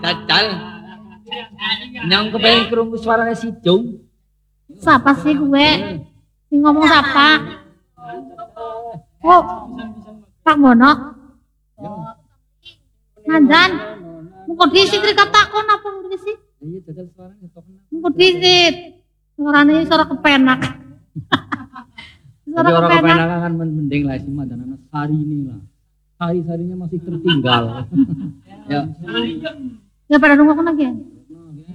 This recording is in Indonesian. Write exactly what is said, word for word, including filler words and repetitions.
Dacal. Nyong kepengen krungu suarane si Jung. Siapa sih gue? Sing ngomong siapa? Oh, Pak Bono. Mandan. Mengko disit katakan apa disit? Iya dacal suarane kok. Mengko disit. Suarane suara kepenak. Suara kepenak. Kepenak kan mending lah si Mandan hari ini lah. Hari-harinya masih tertinggal. Ya. Ya pada nunggu aku lagi.